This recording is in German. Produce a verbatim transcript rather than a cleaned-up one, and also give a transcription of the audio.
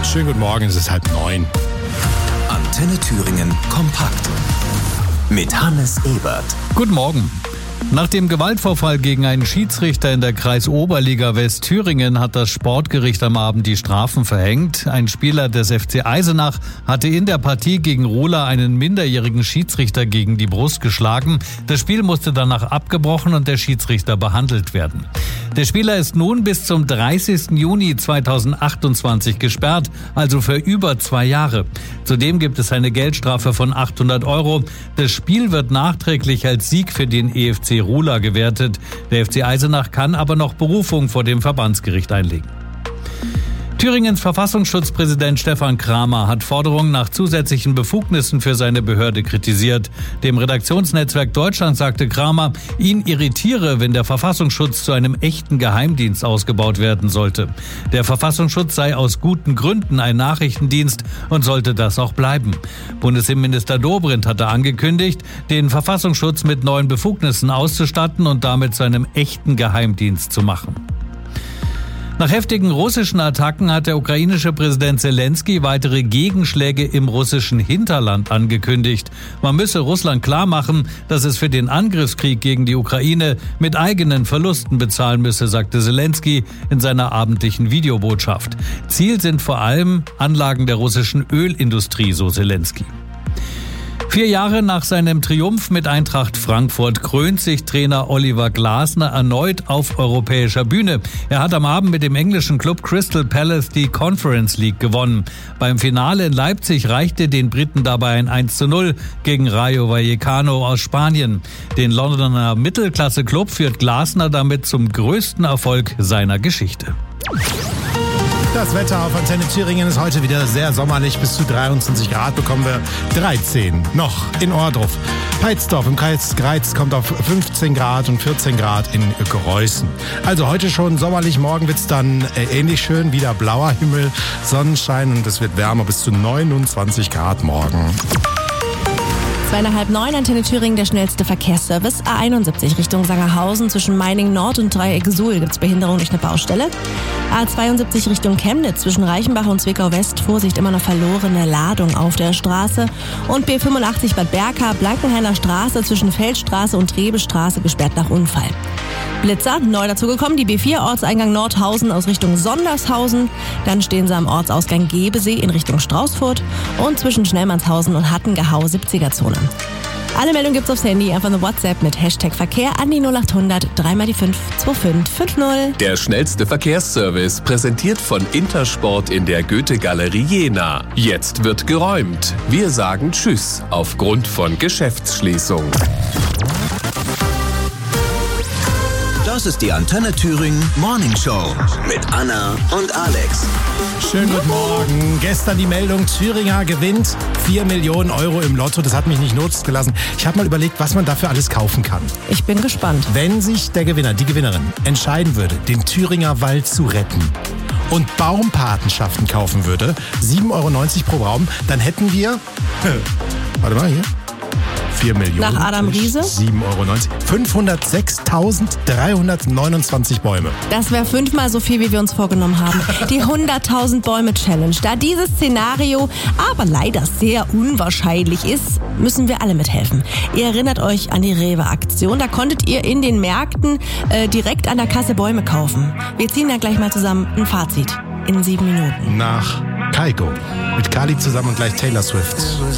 Schönen guten Morgen, es ist halb neun. Antenne Thüringen kompakt mit Hannes Ebert. Guten Morgen. Nach dem Gewaltvorfall gegen einen Schiedsrichter in der Kreisoberliga Westthüringen hat das Sportgericht am Abend die Strafen verhängt. Ein Spieler des F C Eisenach hatte in der Partie gegen Rola einen minderjährigen Schiedsrichter gegen die Brust geschlagen. Das Spiel musste danach abgebrochen und der Schiedsrichter behandelt werden. Der Spieler ist nun bis zum dreißigsten Juni zweitausendachtundzwanzig gesperrt, also für über zwei Jahre. Zudem gibt es eine Geldstrafe von achthundert Euro. Das Spiel wird nachträglich als Sieg für den E F C Rola gewertet. Der F C Eisenach kann aber noch Berufung vor dem Verbandsgericht einlegen. Thüringens Verfassungsschutzpräsident Stefan Kramer hat Forderungen nach zusätzlichen Befugnissen für seine Behörde kritisiert. Dem Redaktionsnetzwerk Deutschland sagte Kramer, ihn irritiere, wenn der Verfassungsschutz zu einem echten Geheimdienst ausgebaut werden sollte. Der Verfassungsschutz sei aus guten Gründen ein Nachrichtendienst und sollte das auch bleiben. Bundesinnenminister Dobrindt hatte angekündigt, den Verfassungsschutz mit neuen Befugnissen auszustatten und damit zu einem echten Geheimdienst zu machen. Nach heftigen russischen Attacken hat der ukrainische Präsident Zelensky weitere Gegenschläge im russischen Hinterland angekündigt. Man müsse Russland klarmachen, dass es für den Angriffskrieg gegen die Ukraine mit eigenen Verlusten bezahlen müsse, sagte Zelensky in seiner abendlichen Videobotschaft. Ziel sind vor allem Anlagen der russischen Ölindustrie, so Zelensky. Vier Jahre nach seinem Triumph mit Eintracht Frankfurt krönt sich Trainer Oliver Glasner erneut auf europäischer Bühne. Er hat am Abend mit dem englischen Club Crystal Palace die Conference League gewonnen. Beim Finale in Leipzig reichte den Briten dabei ein eins zu null gegen Rayo Vallecano aus Spanien. Den Londoner Mittelklasse-Club führt Glasner damit zum größten Erfolg seiner Geschichte. Das Wetter auf Antenne Thüringen ist heute wieder sehr sommerlich. Bis zu dreiundzwanzig Grad bekommen wir dreizehn noch in Ohrdruf. Peitzdorf im Kreis Greiz kommt auf fünfzehn Grad und vierzehn Grad in Greußen. Also heute schon sommerlich, morgen wird es dann äh, ähnlich schön. Wieder blauer Himmel, Sonnenschein und es wird wärmer bis zu neunundzwanzig Grad morgen. Zweieinhalb neun, Antenne Thüringen, der schnellste Verkehrsservice. A einundsiebzig Richtung Sangerhausen zwischen Meiningen Nord und Dreieck Suhl gibt es Behinderung durch eine Baustelle. A zweiundsiebzig Richtung Chemnitz zwischen Reichenbach und Zwickau West. Vorsicht, immer noch verlorene Ladung auf der Straße. Und B fünfundachtzig Bad Berka, Blankenhainer Straße zwischen Feldstraße und Trebestraße gesperrt nach Unfall. Blitzer, neu dazugekommen, die B vier Ortseingang Nordhausen aus Richtung Sondershausen. Dann stehen sie am Ortsausgang Gebesee in Richtung Straußfurt und zwischen Schnellmannshausen und Hattengehau siebziger Zone. Alle Meldungen gibt's aufs Handy, einfach eine WhatsApp mit Hashtag Verkehr an die null acht hundert drei mal die fünf zwei fünf fünf null. Der schnellste Verkehrsservice, präsentiert von Intersport in der Goethe-Galerie Jena. Jetzt wird geräumt. Wir sagen Tschüss aufgrund von Geschäftsschließung. Das ist die Antenne Thüringen Morning Show mit Anna und Alex. Schönen guten Morgen. Gestern die Meldung, Thüringer gewinnt vier Millionen Euro im Lotto. Das hat mich nicht losgelassen. Ich habe mal überlegt, was man dafür alles kaufen kann. Ich bin gespannt. Wenn sich der Gewinner, die Gewinnerin, entscheiden würde, den Thüringer Wald zu retten und Baumpatenschaften kaufen würde, sieben Euro neunzig pro Baum, dann hätten wir, warte mal hier, vier Millionen. Nach Adam Riese? sieben Euro neunzig. fünfhundertsechstausenddreihundertneunundzwanzig Bäume. Das wäre fünfmal so viel, wie wir uns vorgenommen haben. Die hunderttausend Bäume Challenge. Da dieses Szenario aber leider sehr unwahrscheinlich ist, müssen wir alle mithelfen. Ihr erinnert euch an die Rewe-Aktion. Da konntet ihr in den Märkten äh, direkt an der Kasse Bäume kaufen. Wir ziehen da gleich mal zusammen ein Fazit in sieben Minuten. Nach Kaiko. Mit Kali zusammen und gleich Taylor Swift.